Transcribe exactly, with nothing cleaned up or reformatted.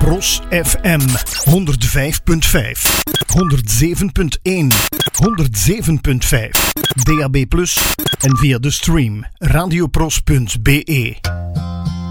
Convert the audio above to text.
Pros F M honderd vijf punt vijf, honderd zeven punt één, honderd zeven punt vijf, D A B plus en via de stream radiopros punt b e.